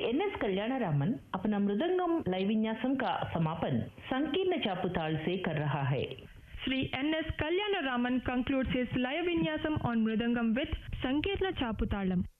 NS. Kalyanaraman अपना मृदंगम लय विन्यासम का समापन संकीर्ण चापू ताल से कर रहा है। Sri N.S. Kalyanaraman concludes his Laya Vinyasam on Mridangam with Sankirtna Chaputalam.